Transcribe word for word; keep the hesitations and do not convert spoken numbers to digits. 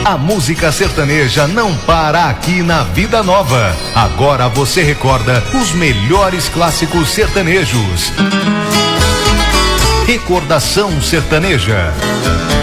A música sertaneja não para aqui na Vida Nova. Agora você recorda os melhores clássicos sertanejos. Recordação sertaneja.